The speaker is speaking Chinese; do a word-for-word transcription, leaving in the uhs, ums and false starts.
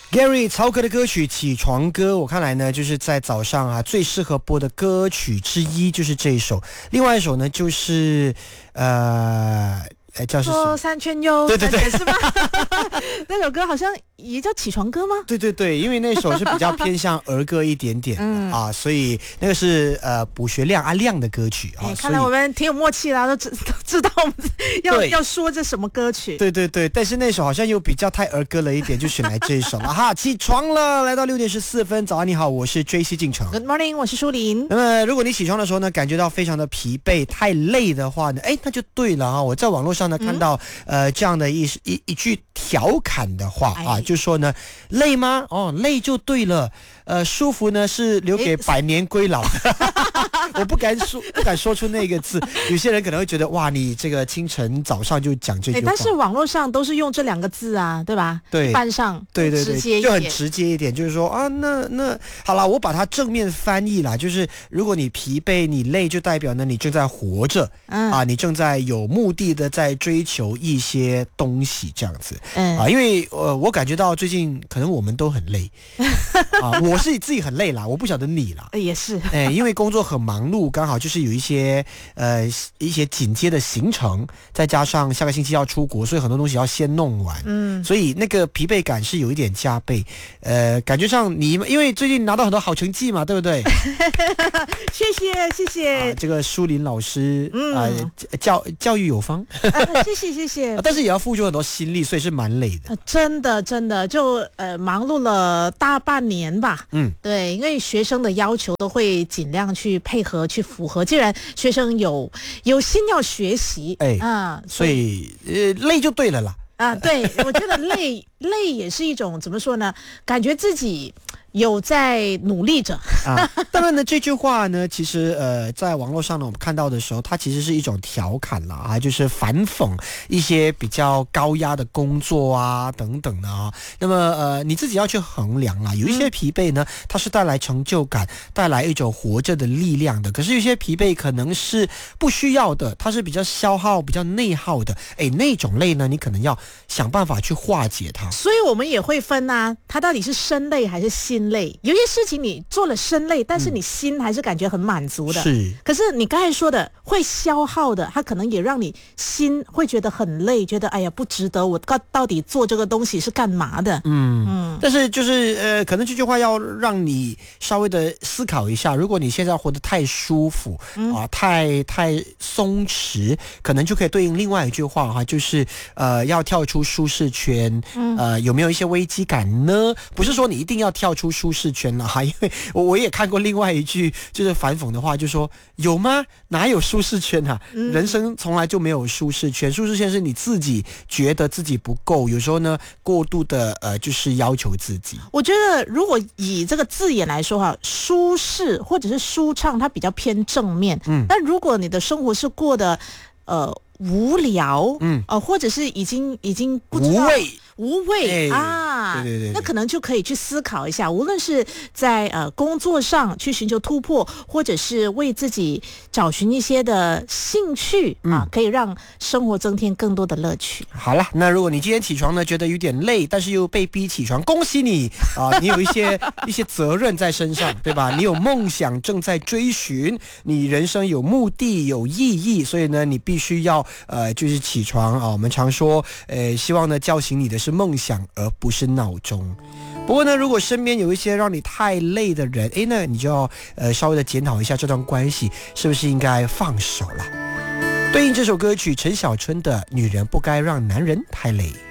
Gary 曹格的歌曲《起床歌》，我看来呢，就是在早上啊最适合播的歌曲之一，就是这一首。另外一首呢，就是呃。哎，叫是说三圈又对对对， 是吗？那首歌好像也叫起床歌吗？ 对对对，因为那首是比较偏向儿歌一点点的、嗯、啊，所以那个是呃卜学亮阿亮的歌曲啊。 哎、看来我们挺有默契啦，都知都知道我们要要说这什么歌曲。 对对对，但是那首好像又比较太儿歌了一点，就选来这一首了哈。起床了，来到六点十四分，早安你好，我是 J C 进城。 Good morning， 我是舒琳。 那么如果你起床的时候呢，感觉到非常的疲惫、太累的话呢，哎，那就对了啊。我在网络上呢看到、嗯、呃这样的一一一句调侃的话啊，哎、就说呢，累吗？哦，累就对了。呃，舒服呢是留给百年归老。我不敢说，不敢说出那个字。有些人可能会觉得，哇，你这个清晨早上就讲这句话。 但是网络上都是用这两个字啊，对吧？ 对， 一般上对对对，就很直接一点，就是说啊，那那好了，我把它正面翻译啦，就是如果你疲惫、你累，就代表呢你正在活着，嗯啊，你正在有目的的在追求一些东西，这样子，嗯啊，因为呃，我感觉到最近可能我们都很累啊，我是自己很累啦，我不晓得你啦， 也是， 哎，因为工作很忙碌，刚好就是有一些呃一些紧接的行程，再加上下个星期要出国，所以很多东西要先弄完，嗯，所以那个疲惫感是有一点加倍，呃，感觉上你因为最近拿到很多好成绩嘛，对不对？ 谢谢谢谢、 啊，这个舒琳老师，嗯、呃，教教育有方， 啊、谢谢谢谢、 啊，但是也要付出很多心力，所以是蛮累的， 呃、真的真的就呃忙碌了大半年吧，嗯，对，因为学生的要求都会尽量去配合去符合，既然学生有有心要学习，哎啊，所以呃累就对了啦。 啊，对，我觉得累累也是一种怎么说呢？感觉自己有在努力着啊。当然呢，这句话呢，其实呃，在网络上呢，我们看到的时候，它其实是一种调侃啦，啊，就是反讽一些比较高压的工作啊等等的啊。那么呃，你自己要去衡量啦。有一些疲惫呢，它是带来成就感，带来一种活着的力量的。可是有些疲惫可能是不需要的，它是比较消耗、比较内耗的。哎，那种累呢，你可能要想办法去化解它。 所以我们也会分啊，它到底是身累还是心累？有些事情你做了身累，但是你心还是感觉很满足的。 是、嗯， 可是你刚才说的会消耗的，它可能也让你心会觉得很累，觉得哎呀不值得，我到底做这个东西是干嘛的？嗯嗯。但是就是呃，可能这句话要让你稍微的思考一下，如果你现在活得太舒服、嗯、啊，太太松弛，可能就可以对应另外一句话哈，就是呃要跳出舒适圈，嗯、呃有没有一些危机感呢？不是说你一定要跳出舒适圈了哈，因为我我也看过另外一句就是反讽的话，就说有吗？哪有舒适圈啊？嗯、人生从来就没有舒适圈，舒适圈是你自己觉得自己不够，有时候呢过度的呃就是要求自己。 我觉得如果以这个字眼来说哈，舒适或者是舒畅，它比较偏正面。嗯，但如果你的生活是过得呃无聊，嗯，呃，或者是已经已经不知道无味。 无味、 哎、 啊， 对对 对, 对， 那可能就可以去思考一下，无论是在呃工作上去寻求突破，或者是为自己找寻一些的兴趣、嗯、啊，可以让生活增添更多的乐趣。 好了，那如果你今天起床呢，觉得有点累，但是又被逼起床，恭喜你啊，你有一些一些责任在身上，对吧？你有梦想正在追寻，你人生有目的有意义，所以呢，你必须要呃就是起床啊。我们常说，呃，希望呢叫醒你的是梦想而不是闹钟。不过呢，如果身边有一些让你太累的人，诶，那你就要呃稍微的检讨一下这段关系是不是应该放手了。对应这首歌曲陈小春的《女人不该让男人太累》。